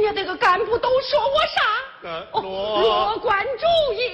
呀，这个干部都说我啥？ 罗罗贯主